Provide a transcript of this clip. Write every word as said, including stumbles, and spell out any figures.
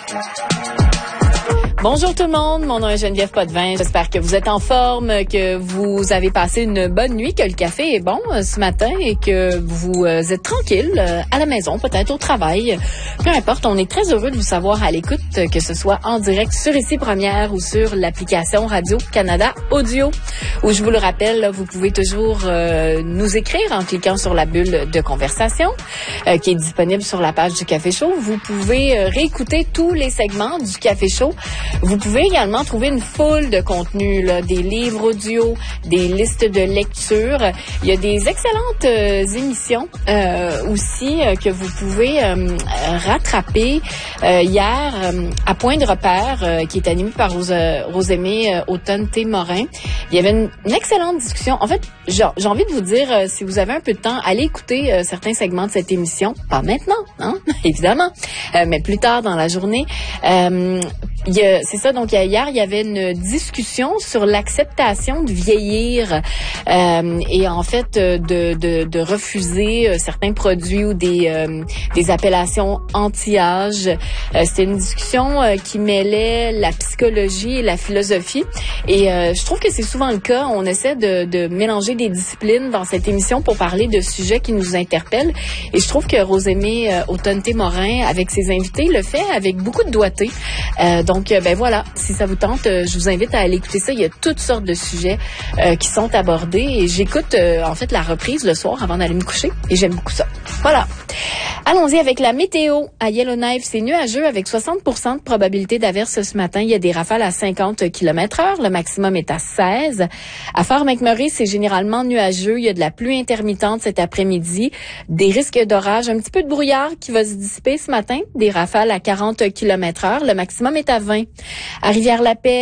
Bonjour tout le monde, mon nom est Geneviève Potvin. J'espère que vous êtes en forme, que vous avez passé une bonne nuit, que le café est bon ce matin et que vous êtes tranquille à la maison, peut-être au travail. Peu importe, on est très heureux de vous savoir à l'écoute, que ce soit en direct sur Ici Première ou sur l'application Radio-Canada Audio, où je vous le rappelle, vous pouvez toujours euh, nous écrire en cliquant sur la bulle de conversation euh, qui est disponible sur la page du Café Chaud. Vous pouvez euh, réécouter tous les segments du Café Chaud. Vous pouvez également trouver une foule de contenus, là, des livres audio, des listes de lecture. Il y a des excellentes euh, émissions euh, aussi euh, que vous pouvez euh, rattraper. Euh, hier, euh, à Point de repère, euh, qui est animé par Rose, Rosemée euh, Autonne-Morin, il y avait une, une excellente discussion. En fait, j'ai, j'ai envie de vous dire, euh, si vous avez un peu de temps, allez écouter euh, certains segments de cette émission. Pas maintenant, hein, évidemment, euh, mais plus tard dans la journée. Euh, il y a, c'est ça, donc hier, il y avait une discussion sur l'acceptation de vieillir euh, et en fait de, de, de refuser certains produits ou des, euh, des appellations anti-âge. Euh, c'était une discussion euh, qui mêlait la psychologie et la philosophie et euh, je trouve que c'est souvent le cas. On essaie de, de mélanger des disciplines dans cette émission pour parler de sujets qui nous interpellent et je trouve que Rosemée euh, Autonne-Morin, avec ses invités, le fait avec beaucoup de doigté. Euh, donc, ben voilà, si ça vous tente, je vous invite à aller écouter ça. Il y a toutes sortes de sujets euh, qui sont abordés et j'écoute euh, en fait la reprise le soir avant d'aller me coucher et j'aime beaucoup ça. Voilà. Allons-y avec la météo. À Yellowknife, c'est nuageux avec soixante pour cent de probabilité d'averse ce matin. Il y a des rafales à cinquante kilomètres heure. Le maximum est à seize. À Fort McMurray, c'est généralement nuageux. Il y a de la pluie intermittente cet après-midi. Des risques d'orage. Un petit peu de brouillard qui va se dissiper ce matin. Des rafales à quarante kilomètres heure. Le maximum est à vingt. À Rivière-la-Paix,